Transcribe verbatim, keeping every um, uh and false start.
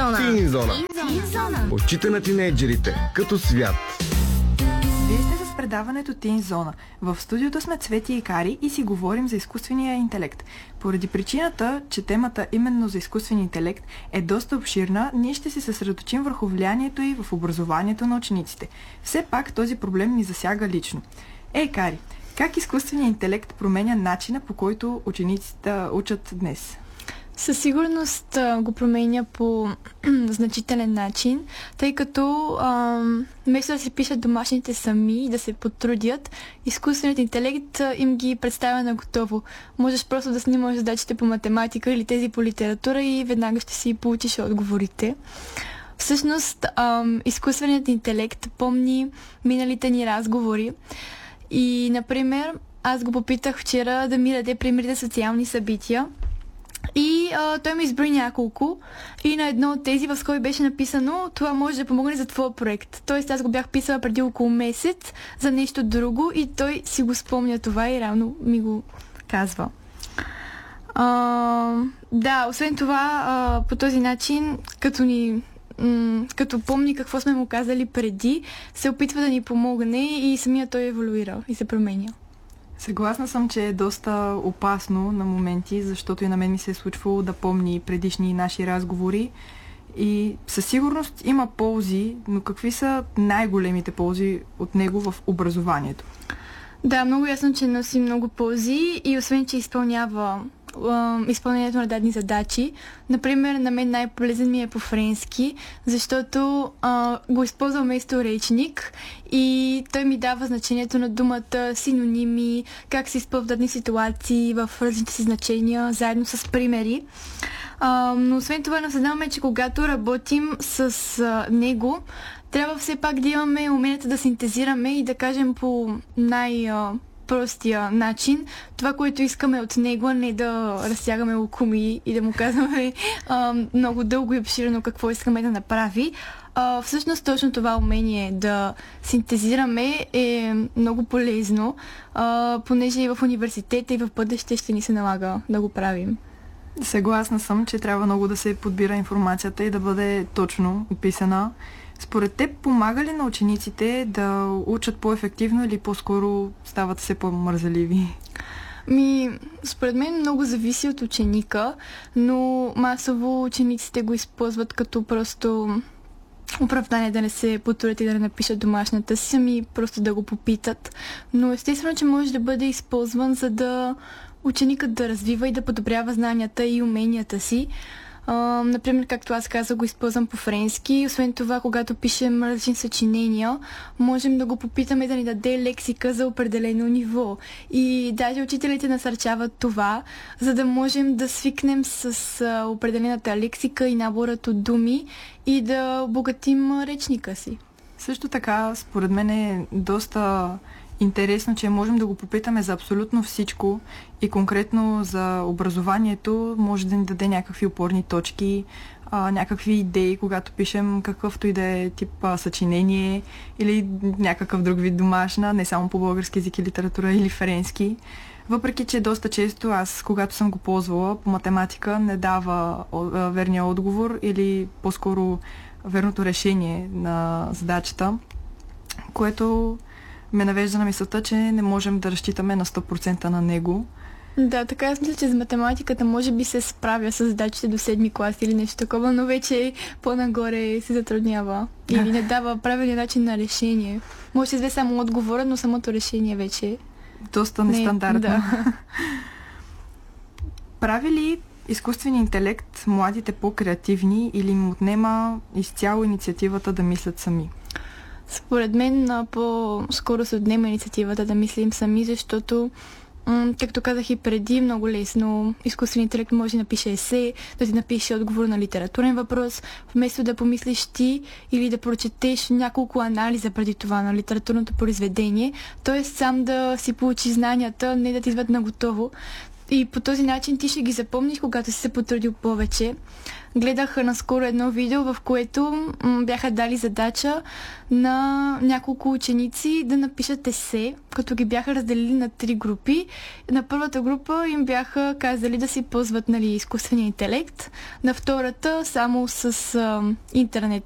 Тин зона. Очите на тинейджерите като свят. Вие сте с предаването Тин зона. В студиото сме Цвети и Кари и си говорим за изкуствения интелект. Поради причината, че темата именно за изкуствения интелект е доста обширна, ние ще се съсредоточим върху влиянието и в образованието на учениците. Все пак този проблем ни засяга лично. Ей, Кари, как изкуственият интелект променя начина, по който учениците учат днес? Със сигурност а, го променя по значителен начин, тъй като а, вместо да се пишат домашните сами и да се потрудят, изкуственият интелект а, им ги представя на готово. Можеш просто да снимаш задачите по математика или тези по литература и веднага ще си получиш отговорите. Всъщност, а, изкуственият интелект помни миналите ни разговори и, например, аз го попитах вчера да ми даде примери за социални събития. И а, той ми изброи няколко и на едно от тези в скоби беше написано: това може да помогне за твоя проект. Тоест аз го бях писала преди около месец за нещо друго и той си го спомня това и реално ми го казва. А, да, освен това, а, по този начин, като ни м- като помни какво сме му казали преди, се опитва да ни помогне и самия той еволюира и се променя. Съгласна съм, че е доста опасно на моменти, защото и на мен ми се е случвало да помни предишни наши разговори и със сигурност има ползи, но какви са най-големите ползи от него в образованието? Да, много ясно, че носи много ползи и освен, че изпълнява изпълнението на дадени задачи. Например, на мен най-полезен ми е по френски, защото а, го използвам вместо речник и той ми дава значението на думата, синоними, как се използват дадени ситуации в различните си значения, заедно с примери. А, но освен това наследяваме, че когато работим с а, него, трябва все пак да имаме умението да синтезираме и да кажем по най- а, простия начин това, което искаме от него, а не да разтягаме лукуми и да му казваме а, много дълго и обширено какво искаме да направи. А, всъщност точно това умение да синтезираме е много полезно, а, понеже и в университета и в бъдеще ще ни се налага да го правим. Съгласна съм, че трябва много да се подбира информацията и да бъде точно описана. Според теб, помага ли на учениците да учат по-ефективно или по-скоро стават все по-мързеливи? Ми, според мен много зависи от ученика, но масово учениците го използват като просто оправдание да не се потрудят и да не напишат домашната си, ами просто да го попитат. Но естествено, че може да бъде използван, за да ученикът да развива и да подобрява знанията и уменията си. Uh, например, както аз казах, го използвам по френски. Освен това, когато пишем различни съчинения, можем да го попитаме да ни даде лексика за определено ниво. И даже учителите насърчават това, за да можем да свикнем с uh, определената лексика и наборът от думи и да обогатим речника си. Също така, според мен е доста интересно, че можем да го попитаме за абсолютно всичко и конкретно за образованието може да ни даде някакви опорни точки, а, някакви идеи, когато пишем какъвто и да е тип а, съчинение или някакъв друг вид домашна, не само по български език и литература или френски. Въпреки, че доста често аз, когато съм го ползвала по математика, не дава а, верния отговор или по-скоро верното решение на задачата, което ме навежда на мисълта, че не можем да разчитаме на сто процента на него. Да, така аз мисля, че с математиката може би се справя с задачите до седми клас или нещо такова, но вече по-нагоре се затруднява или не дава правилния начин на решение. Може да се даде само отговора, но самото решение вече е доста нестандартно. Да. Прави ли изкуственият интелект младите по-креативни или им отнема изцяло инициативата да мислят сами? Според мен по-скоро се отнема инициативата да мислим сами, защото, м- както казах и преди, много лесно изкуственият интелект може да напише есе, да ти напише отговор на литературен въпрос, вместо да помислиш ти или да прочетеш няколко анализа преди това на литературното произведение, т.е. сам да си получи знанията, не да ти изведат на готово. и по този начин ти ще ги запомниш, когато си се потрудил повече. Гледах наскоро едно видео, в което м- бяха дали задача на няколко ученици да напишат есе, като ги бяха разделили на три групи. На първата група им бяха казали да си ползват, нали, изкуствения интелект, на втората само с а, интернет